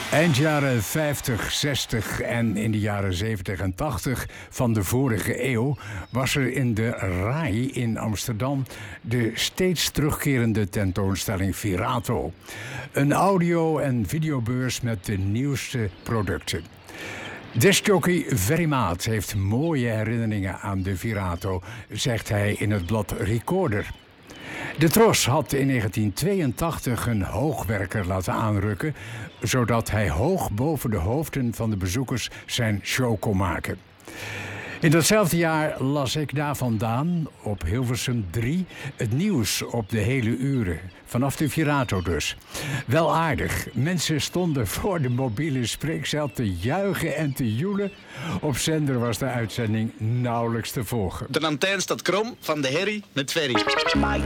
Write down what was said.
Eind jaren 50, 60 en in de jaren 70 en 80 van de vorige eeuw was er in de RAI in Amsterdam de steeds terugkerende tentoonstelling Virato. Een audio- en videobeurs met de nieuwste producten. Discjockey Ferry Maat heeft mooie herinneringen aan de Virato, zegt hij in het blad Recorder. De Tros had in 1982 een hoogwerker laten aanrukken, zodat hij hoog boven de hoofden van de bezoekers zijn show kon maken. In datzelfde jaar las ik daar vandaan, op Hilversum 3, het nieuws op de hele uren. Vanaf de Virato dus. Wel aardig. Mensen stonden voor de mobiele spreekcel te juichen en te joelen. Op zender was de uitzending nauwelijks te volgen. De antenne staat krom van de herrie met Ferry.